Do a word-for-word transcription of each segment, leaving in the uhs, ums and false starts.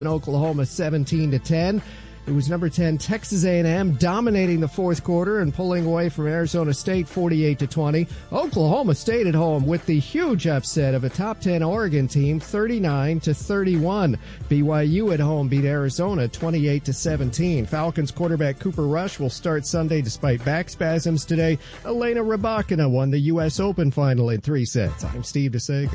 in Oklahoma seventeen to ten. It was number ten Texas A and M dominating the fourth quarter and pulling away from Arizona State forty-eight to twenty. Oklahoma State at home with the huge upset of a top ten Oregon team thirty-nine to thirty-one. B Y U at home beat Arizona twenty-eight to seventeen. Falcons quarterback Cooper Rush will start Sunday despite back spasms today. Elena Rybakina won the U S Open final in three sets. I'm Steve DeSager.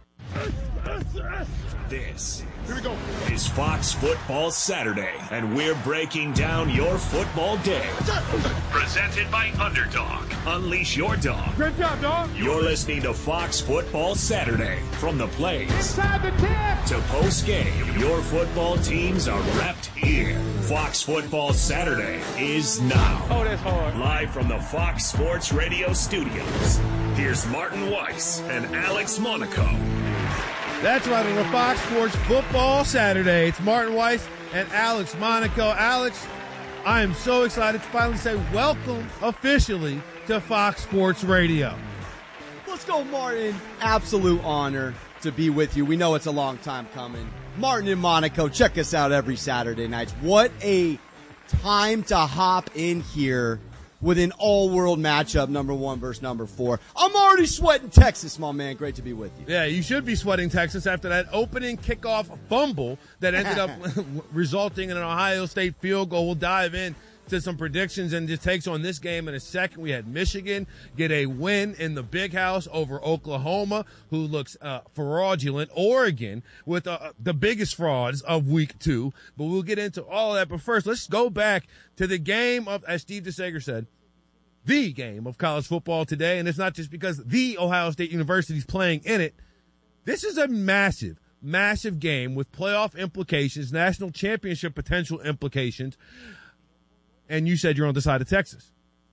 This Here we go. is Fox Football Saturday, and we're breaking down your football day. Presented by Underdog. Unleash your dog. Great job, dog. You're listening to Fox Football Saturday. From the plays Inside the tip to post-game, your football teams are repped here. Fox Football Saturday is now. Oh, that's hard. Live from the Fox Sports Radio studios. Here's Martin Weiss and Alex Monaco. That's right, on the Fox Sports Football Saturday. It's Martin Weiss and Alex Monaco. Alex, I am so excited to finally say welcome officially to Fox Sports Radio. Let's go, Martin. Absolute honor to be with you. We know it's a long time coming. Martin and Monaco, check us out every Saturday night. What a time to hop in here with an all-world matchup, number one versus number four. I'm already sweating Texas, my man. Great to be with you. Yeah, you should be sweating Texas after that opening kickoff fumble that ended up resulting in an Ohio State field goal. We'll dive in to some predictions and just takes on this game in a second. We had Michigan get a win in the Big House over Oklahoma, who looks uh, fraudulent. Oregon with uh, the biggest frauds of week two. But we'll get into all of that. But first, let's go back to the game of, as Steve DeSager said, the game of college football today. And it's not just because the Ohio State University is playing in it. This is a massive, massive game with playoff implications, national championship potential implications. And you said you're on the side of Texas.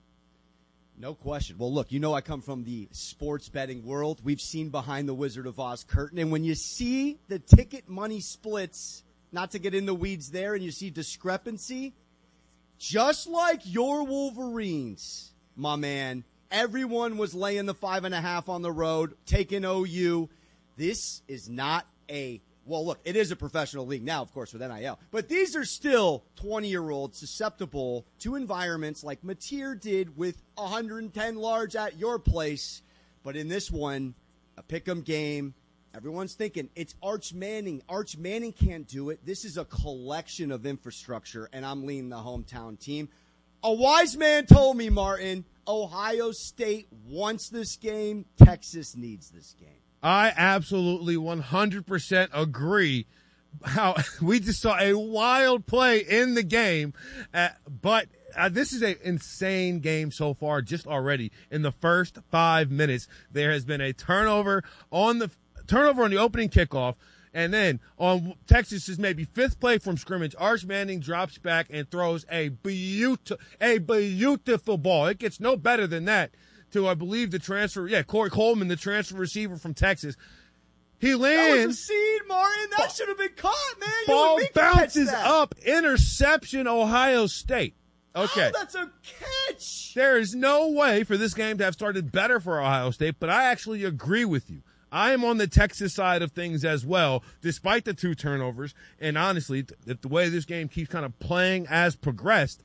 No question. Well, look, you know I come from the sports betting world. We've seen behind the Wizard of Oz curtain. And when you see the ticket money splits, not to get in the weeds there, and you see discrepancy, just like your Wolverines, my man, everyone was laying the five and a half on the road, taking O U. This is not a Well, look, it is a professional league now, of course, with N I L. But these are still twenty-year-olds susceptible to environments like Mateer did with one hundred ten large at your place. But in this one, a pick'em game, everyone's thinking it's Arch Manning. Arch Manning can't do it. This is a collection of infrastructure, and I'm leaning the hometown team. A wise man told me, Martin, Ohio State wants this game. Texas needs this game. I absolutely one hundred percent agree. How we just saw a wild play in the game, uh, but uh, this is an insane game so far. Just already in the first five minutes, there has been a turnover on the turnover on the opening kickoff, and then on Texas's maybe fifth play from scrimmage, Arch Manning drops back and throws a beautiful, a beautiful ball. It gets no better than that. To, I believe, the transfer, yeah, Corey Coleman, the transfer receiver from Texas. He lands. That was a seed, Martin. That should have been caught, man. You Ball would bounces catch that. up. Interception, Ohio State. Okay. Oh, that's a catch. There is no way for this game to have started better for Ohio State, but I actually agree with you. I am on the Texas side of things as well, despite the two turnovers. And honestly, th- the way this game keeps kind of playing as progressed,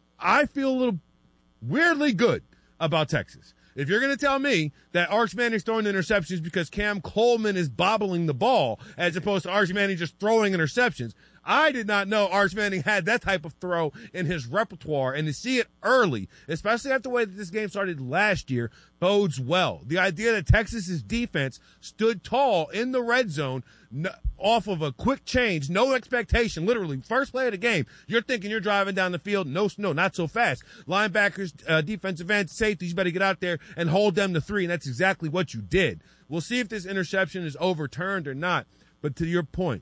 I feel a little weirdly good about Texas. If you're going to tell me that Arch Manning's throwing interceptions because Cam Coleman is bobbling the ball as opposed to Arch Manning just throwing interceptions, I did not know Arch Manning had that type of throw in his repertoire, and to see it early, especially after the way that this game started last year, bodes well. The idea that Texas's defense stood tall in the red zone no, off of a quick change, no expectation, literally first play of the game, you're thinking you're driving down the field. No, no, not so fast. Linebackers, uh, defensive ends, safeties, you better get out there and hold them to three, and that's exactly what you did. We'll see if this interception is overturned or not, but to your point,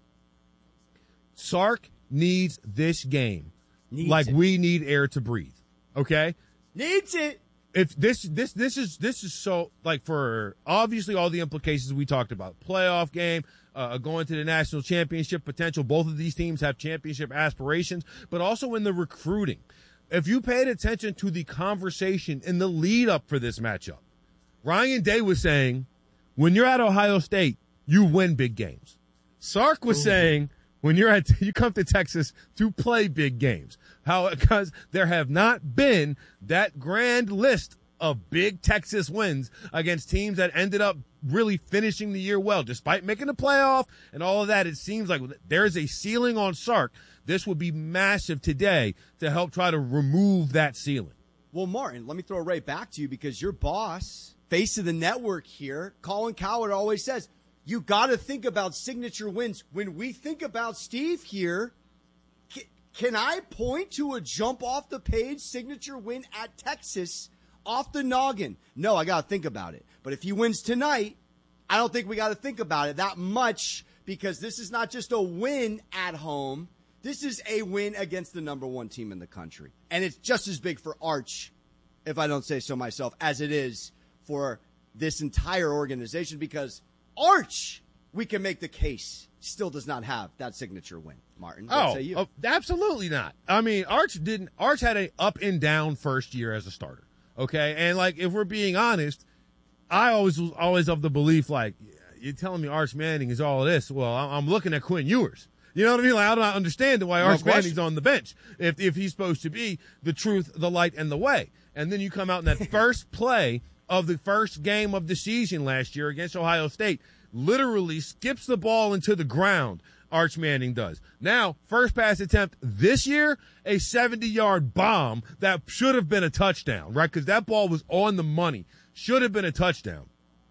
Sark needs this game needs like it. we need air to breathe. Okay? Needs it. If this this this is this is so like for obviously all the implications we talked about, playoff game, uh, going to the national championship potential. Both of these teams have championship aspirations, but also in the recruiting. If you paid attention to the conversation in the lead up for this matchup, Ryan Day was saying, when you're at Ohio State, you win big games. Sark was Ooh. saying, when you're at, you come to Texas to play big games. How, because there have not been that grand list of big Texas wins against teams that ended up really finishing the year well, despite making the playoff and all of that. It seems like there's a ceiling on Sark. This would be massive today to help try to remove that ceiling. Well, Martin, let me throw it right back to you because your boss, face of the network here, Colin Cowherd, always says, you got to think about signature wins. When we think about Steve here, can, can I point to a jump off the page signature win at Texas off the noggin? No, I got to think about it. But if he wins tonight, I don't think we got to think about it that much because this is not just a win at home. This is a win against the number one team in the country. And it's just as big for Arch, if I don't say so myself, as it is for this entire organization because Arch, we can make the case, still does not have that signature win. Martin, what oh, say you? oh, absolutely not. I mean, Arch didn't. Arch had a up and down first year as a starter. Okay, and like if we're being honest, I always was always of the belief like you're telling me Arch Manning is all of this. Well, I'm looking at Quinn Ewers. You know what I mean? Like, I don't understand why No Arch question. Manning's on the bench if if he's supposed to be the truth, the light, and the way. And then you come out in that first play of the first game of the season last year against Ohio State, literally skips the ball into the ground. Arch Manning does. Now, first pass attempt this year, a seventy-yard bomb that should have been a touchdown, right? Because that ball was on the money. Should have been a touchdown.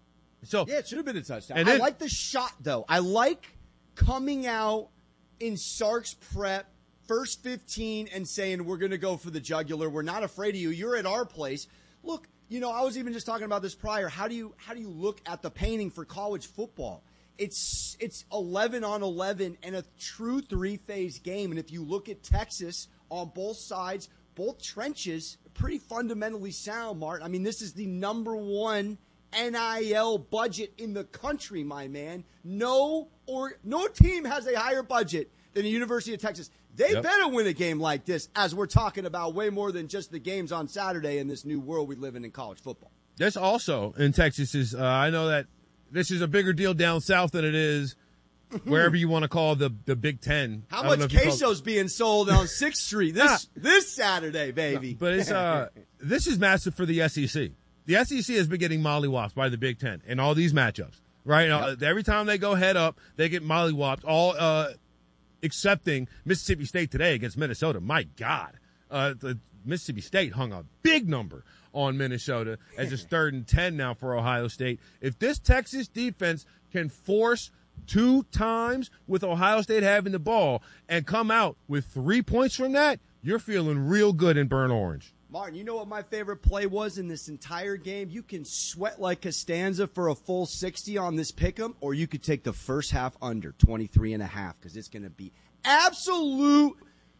So Yeah, it should have been a touchdown. And then, I like the shot, though. I like coming out in Sark's prep, first fifteen, and saying, we're going to go for the jugular. We're not afraid of you. You're at our place. Look, you know, I was even just talking about this prior. How do you how do you look at the painting for college football? It's it's eleven on eleven and a true three-phase game. And if you look at Texas on both sides, both trenches, pretty fundamentally sound, Martin. I mean, this is the number one N I L budget in the country, my man. No or no team has a higher budget than the University of Texas. They Yep. better win a game like this, as we're talking about way more than just the games on Saturday in this new world we live in in college football. this also in Texas is, uh, I know that this is a bigger deal down south than it is wherever you want to call the, the Big Ten. How I don't know much if you call- queso's being sold on sixth Street this this Saturday, baby? But it's uh, this is massive for the S E C. The S E C has been getting mollywopped by the Big Ten in all these matchups, right? Yep. Every time they go head up, they get mollywopped, all uh, excepting Mississippi State today against Minnesota. My God. Uh, the Mississippi State hung a big number on Minnesota as it's third and ten now for Ohio State. If this Texas defense can force two times with Ohio State having the ball and come out with three points from that, you're feeling real good in Burnt Orange. Martin, you know what my favorite play was in this entire game? You can sweat like Costanza for a full sixty on this pick'em, or you could take the first half under twenty-three and a half because it's going to be absolute,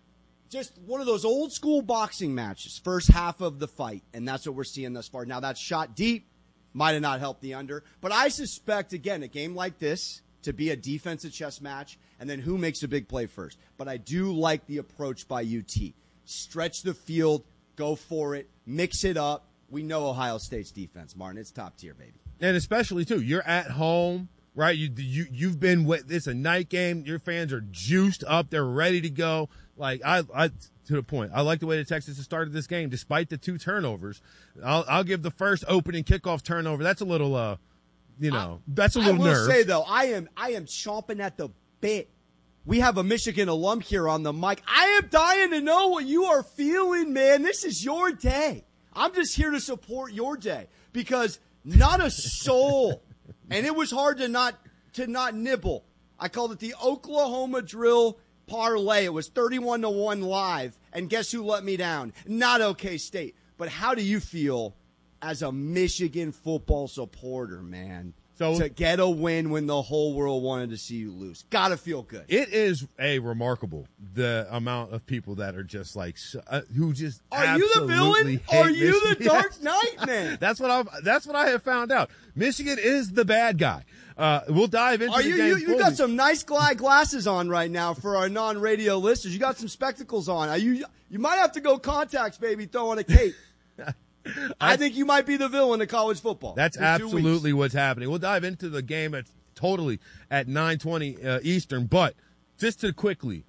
just one of those old school boxing matches, first half of the fight, and that's what we're seeing thus far. Now, that's shot deep, might have not helped the under, but I suspect, again, a game like this to be a defensive chess match, and then who makes a big play first. But I do like the approach by U T. Stretch the field, go for it, mix it up. We know Ohio State's defense, Martin. It's top tier, baby. And especially, too, you're at home, right? You, you, you've been with, it's a night game. Your fans are juiced up. They're ready to go. Like, I, I, to the point, I like the way the Texas has started this game, despite the two turnovers. I'll, I'll give the first opening kickoff turnover. That's a little, uh, you know, I, that's a little I will nerve. say, though, I am, I am chomping at the bit. We have a Michigan alum here on the mic. I am dying to know what you are feeling, man. This is your day. I'm just here to support your day because not a soul, and it was hard to not to not nibble. I called it the Oklahoma drill parlay. It was thirty-one to one live, and guess who let me down? Not OK State. But how do you feel as a Michigan football supporter, man? So, to get a win when the whole world wanted to see you lose. Gotta feel good. It is a remarkable, the amount of people that are just like, uh, who just Are you the villain? Are you Michigan. the Dark Knight, man? That's what I've, that's what I have found out. Michigan is the bad guy. Uh, we'll dive into Are the you, game you, you fully. got some nice gla- glasses on right now for our non-radio listeners. You got some spectacles on. Are you, you might have to go contacts, baby, throw on a cape. I, I think you might be the villain of college football. That's absolutely what's happening. We'll dive into the game at totally at nine twenty uh, Eastern, but just to quickly,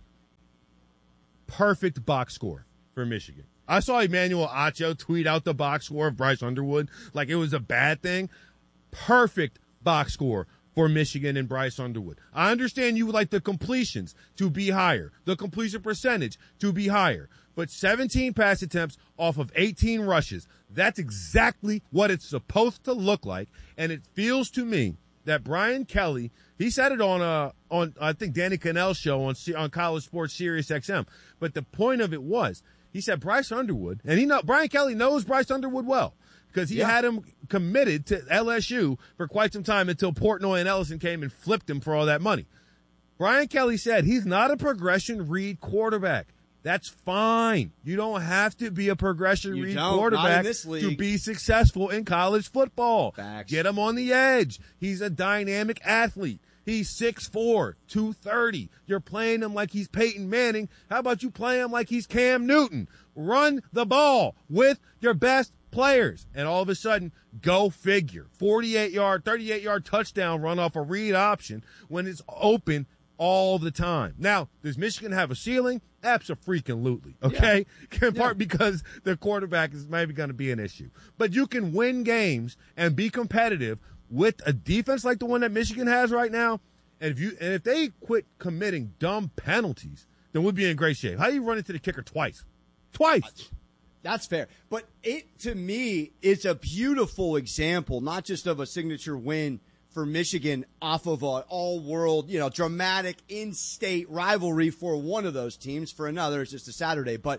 perfect box score for Michigan. I saw Emmanuel Acho tweet out the box score of Bryce Underwood like it was a bad thing. Perfect box score for Michigan and Bryce Underwood. I understand you would like the completions to be higher, the completion percentage to be higher, but seventeen pass attempts off of eighteen rushes, that's exactly what it's supposed to look like, and it feels to me that Brian Kelly, he said it on, uh, on I think, Danny Cannell's show on, on College Sports Sirius X M, but the point of it was, he said Bryce Underwood, and he know Brian Kelly knows Bryce Underwood well, because he yeah. had him committed to L S U for quite some time until Portnoy and Ellison came and flipped him for all that money. Brian Kelly said he's not a progression read quarterback. That's fine. You don't have to be a progression you read quarterback to be successful in college football. Facts. Get him on the edge. He's a dynamic athlete. He's six four, two thirty. You're playing him like he's Peyton Manning. How about you play him like he's Cam Newton? Run the ball with your best players. And all of a sudden, go figure. forty-eight yard, thirty-eight yard touchdown run off a read option when it's open all the time. Now, does Michigan have a ceiling? Abso-freaking-lutely, okay? Yeah. In part yeah. because the quarterback is maybe going to be an issue. But you can win games and be competitive with a defense like the one that Michigan has right now. And if you and if they quit committing dumb penalties, then we'll be in great shape. How do you run into the kicker twice? Twice. That's fair. But it, to me, is a beautiful example, not just of a signature win for Michigan off of an all-world, you know, dramatic in-state rivalry for one of those teams. For another, it's just a Saturday. But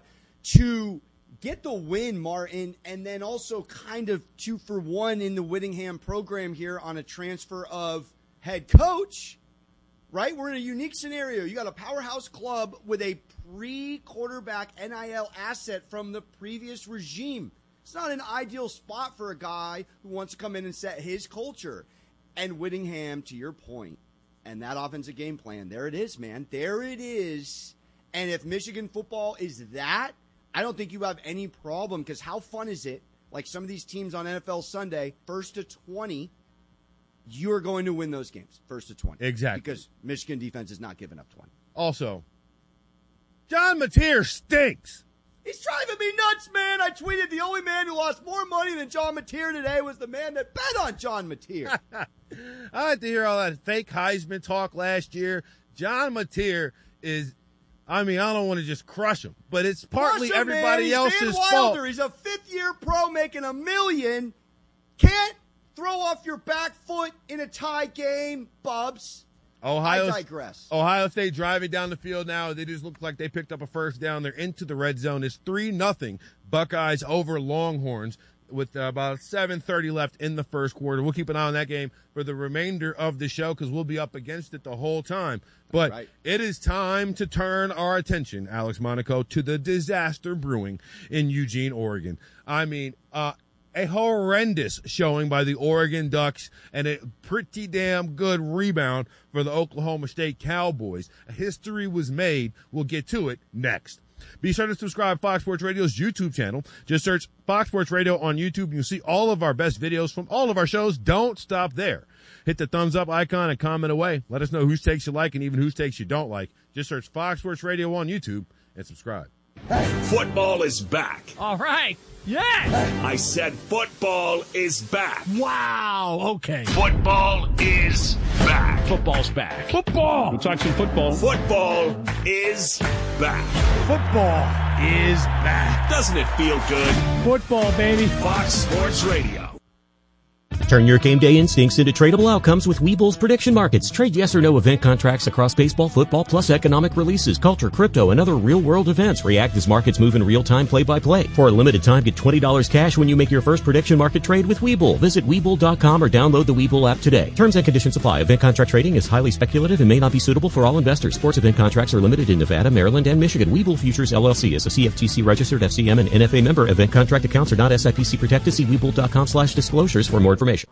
to get the win, Martin, and then also kind of two for one in the Whittingham program here on a transfer of head coach, right? We're in a unique scenario. You got a powerhouse club with a pre-quarterback N I L asset from the previous regime. It's not an ideal spot for a guy who wants to come in and set his culture. And Whittingham, to your point, and that offensive game plan, there it is, man. There it is. And if Michigan football is that, I don't think you have any problem, because how fun is it, like some of these teams on N F L Sunday, first to twenty, you're going to win those games, first to twenty. Exactly. Because Michigan defense is not giving up twenty. Also, John Mateer stinks. He's driving me nuts, man. I tweeted the only man who lost more money than John Mateer today was the man that bet on John Mateer. I had to hear all that fake Heisman talk last year. John Mateer is, I mean, I don't want to just crush him, but it's partly him, everybody else's fault. fault. He's a fifth-year pro making a million. Can't throw off your back foot in a tie game, Bubs. Ohio, I digress. Ohio State driving down the field now. They just look like they picked up a first down. They're into the red zone. It's three nothing Buckeyes over Longhorns with uh, about seven thirty left in the first quarter. We'll keep an eye on that game for the remainder of the show because we'll be up against it the whole time. But right. It is time to turn our attention, Alex Monaco, to the disaster brewing in Eugene, Oregon. I mean, uh, a horrendous showing by the Oregon Ducks and a pretty damn good rebound for the Oklahoma State Cowboys. A history was made. We'll get to it next. Be sure to subscribe to Fox Sports Radio's YouTube channel. Just search Fox Sports Radio on YouTube. You'll see all of our best videos from all of our shows. Don't stop there. Hit the thumbs up icon and comment away. Let us know whose takes you like and even whose takes you don't like. Just search Fox Sports Radio on YouTube and subscribe. Football is back. All right. Yeah. I said football is back. Wow. Okay. Football is back. Football's back. Football. We'll talk some football. Football is back. Football is back. Doesn't it feel good? Football, baby. Fox Sports Radio. Turn your game day instincts into tradable outcomes with Webull's prediction markets. Trade yes or no event contracts across baseball, football, plus economic releases, culture, crypto, and other real-world events. React as markets move in real time, play-by-play. For a limited time, get twenty dollars cash when you make your first prediction market trade with Webull. Visit Webull dot com or download the Webull app today. Terms and conditions apply. Event contract trading is highly speculative and may not be suitable for all investors. Sports event contracts are limited in Nevada, Maryland, and Michigan. Webull Futures, L L C is a C F T C-registered F C M and N F A member. Event contract accounts are not S I P C protected. See Webull dot com slash disclosures for more information.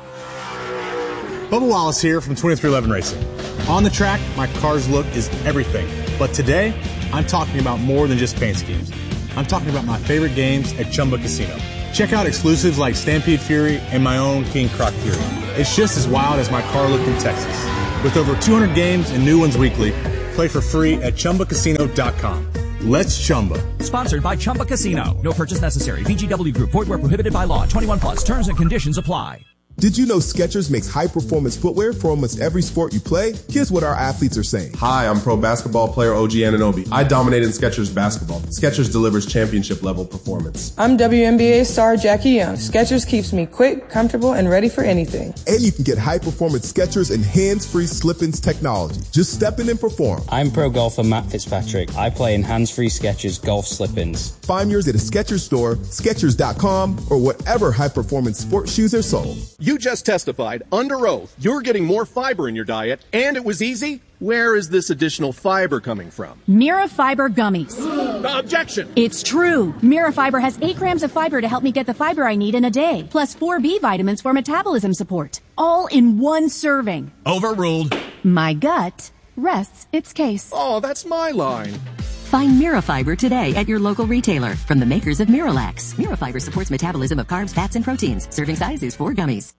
Bubba Wallace here from twenty-three eleven Racing. On the track, my car's look is everything. But today, I'm talking about more than just paint schemes. I'm talking about my favorite games at Chumba Casino. Check out exclusives like Stampede Fury and my own King Croc Fury. It's just as wild as my car looked in Texas. With over two hundred games and new ones weekly, play for free at Chumba Casino dot com. Let's Chumba. Sponsored by Chumba Casino. No purchase necessary. V G W Group. Void where prohibited by law. twenty-one plus. Terms and conditions apply. Did you know Skechers makes high-performance footwear for almost every sport you play? Here's what our athletes are saying. Hi, I'm pro basketball player O G Anunoby. I dominate in Skechers basketball. Skechers delivers championship-level performance. I'm W N B A star Jackie Young. Skechers keeps me quick, comfortable, and ready for anything. And you can get high-performance Skechers and hands-free slip-ins technology. Just step in and perform. I'm pro golfer Matt Fitzpatrick. I play in hands-free Skechers golf slip-ins. Find yours at a Skechers store, Skechers dot com, or whatever high-performance sports shoes are sold. You just testified under oath you're getting more fiber in your diet, and it was easy. Where is this additional fiber coming from? Mira Fiber Gummies. Objection! It's true. Mira Fiber has eight grams of fiber to help me get the fiber I need in a day, plus four B vitamins for metabolism support, all in one serving. Overruled. My gut rests its case. Oh, that's my line. Find Mirafiber today at your local retailer from the makers of Miralax. Mirafiber supports metabolism of carbs, fats, and proteins. Serving size is four gummies.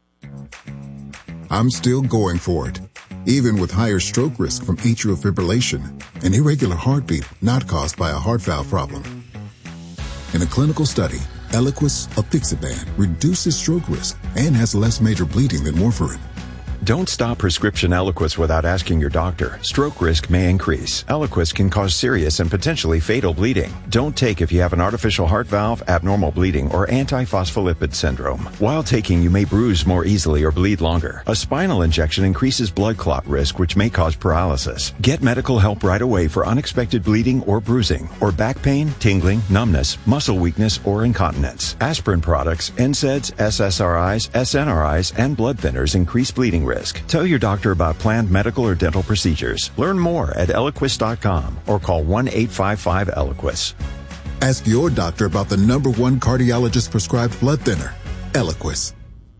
I'm still going for it, even with higher stroke risk from atrial fibrillation, an irregular heartbeat not caused by a heart valve problem. In a clinical study, Eliquis, apixaban, reduces stroke risk and has less major bleeding than warfarin. Don't stop prescription Eliquis without asking your doctor. Stroke risk may increase. Eliquis can cause serious and potentially fatal bleeding. Don't take if you have an artificial heart valve, abnormal bleeding, or antiphospholipid syndrome. While taking, you may bruise more easily or bleed longer. A spinal injection increases blood clot risk, which may cause paralysis. Get medical help right away for unexpected bleeding or bruising, or back pain, tingling, numbness, muscle weakness, or incontinence. Aspirin products, N SAIDs, S S R Is, S N R Is, and blood thinners increase bleeding risk. Tell your doctor about planned medical or dental procedures. Learn more at Eliquis dot com or call one eight five five Eliquis. Ask your doctor about the number one cardiologist prescribed blood thinner, Eliquis.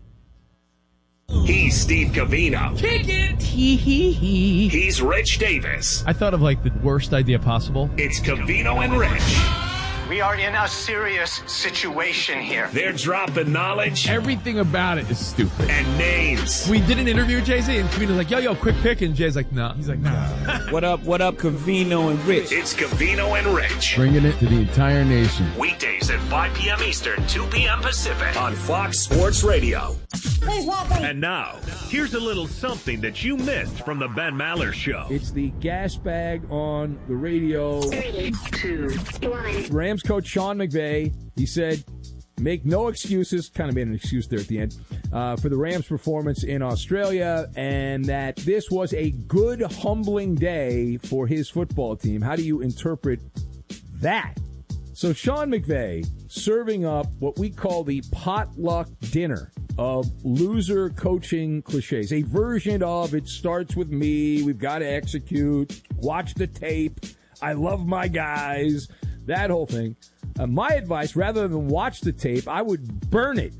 He's Steve Covino. Kick it! Hee hee hee. He's Rich Davis. I thought of like the worst idea possible. It's Covino and Rich. We are in a serious situation here. They're dropping knowledge. Everything about it is stupid. And names. We did an interview with Jay-Z, and Covino's like, yo, yo, quick pick. And Jay's like, no. Nah. He's like, nah. What up, what up, Covino and Rich? It's Covino and Rich. Bringing it to the entire nation. Weekdays at five p.m. Eastern, two p.m. Pacific on Fox Sports Radio. And now, here's a little something that you missed from the Ben Maller Show. It's the gas bag on the radio. Three, two, one. Rams coach Sean McVay, he said, make no excuses, kind of made an excuse there at the end, uh, for the Rams' performance in Australia, and that this was a good, humbling day for his football team. How do you interpret that? So Sean McVay serving up what we call the potluck dinner of loser coaching cliches, a version of it starts with me, we've got to execute, watch the tape, I love my guys, that whole thing. Uh, my advice, rather than watch the tape, I would burn it.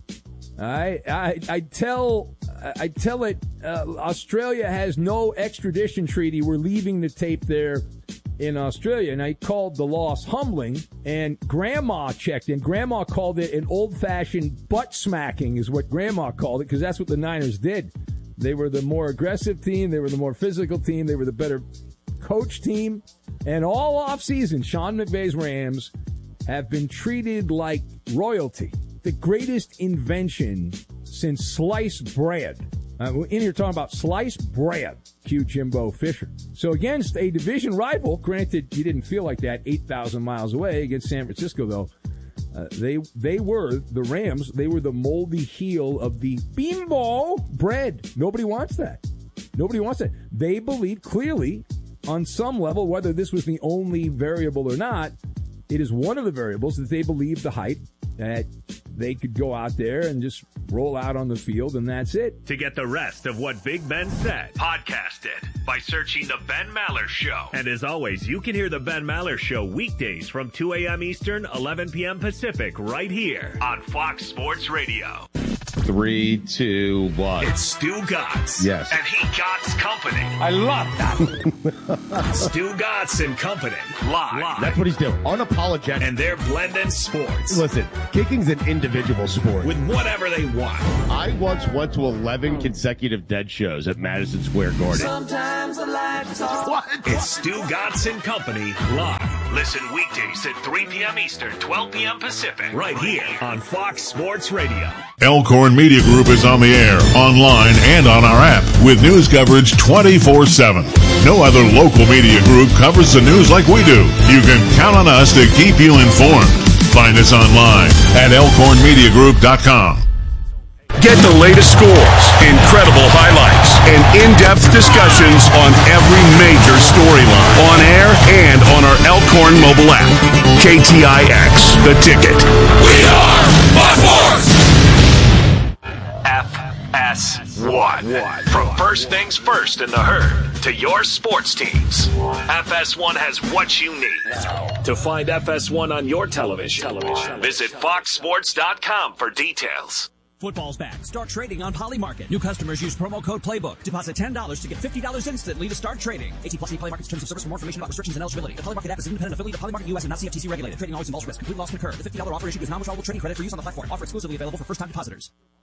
I I, I tell I tell it uh, Australia has no extradition treaty. We're leaving the tape there in Australia, and I called the loss humbling, and Grandma checked in. Grandma called it an old-fashioned butt smacking is what Grandma called it, because that's what the Niners did. They were the more aggressive team. They were the more physical team. They were the better coach team. And all offseason, Sean McVay's Rams have been treated like royalty. The greatest invention since sliced bread. Uh, we're in here talking about sliced bread. Cue Jimbo Fisher. So against a division rival, granted you didn't feel like that eight thousand miles away against San Francisco, though, uh, they they were, the Rams, they were the moldy heel of the beanball bread. Nobody wants that. Nobody wants that. They believe clearly on some level, whether this was the only variable or not, it is one of the variables that they believe the hype that they could go out there and just roll out on the field, and that's it. To get the rest of what Big Ben said, podcast it by searching The Ben Maller Show. And as always, you can hear The Ben Maller Show weekdays from two a.m. Eastern, eleven p.m. Pacific, right here on Fox Sports Radio. Three, two, one. It's Stu Gotts. Yes. And he Gotts Company. I love that. Stu Gotts and Company. Live. Live. That's what he's doing. Unapologetic. And they're blending sports. Listen, kicking's an individual sport. With whatever they want. I once went to eleven consecutive dead shows at Madison Square Garden. Sometimes I like to talk. What? It's Stu Gotts and Company. Live. Listen weekdays at three p.m. Eastern, twelve p.m. Pacific. Right here on Fox Sports Radio. Elkhorn Media Group is on the air, online, and on our app with news coverage twenty-four seven. No other local media group covers the news like we do. You can count on us to keep you informed. Find us online at elkhorn media group dot com. Get the latest scores, incredible highlights, and in-depth discussions on every major storyline on air and on our Elkhorn mobile app. K T I X, The Ticket. We are Fox Sports! F S one. From first things first in the herd to your sports teams, F S one has what you need. To find F S one on your television, visit fox sports dot com for details. Football's back. Start trading on Polymarket. New customers use promo code Playbook. Deposit ten dollars to get fifty dollars instantly to start trading. eighteen plus Polymarket's terms of service. For more information about restrictions and eligibility. The Polymarket app is an independent affiliate of Polymarket U S and not C F T C regulated. Trading always involves risk. Complete loss can occur. The fifty dollars offer issued is non-withdrawable trading credit for use on the platform. Offer exclusively available for first-time depositors.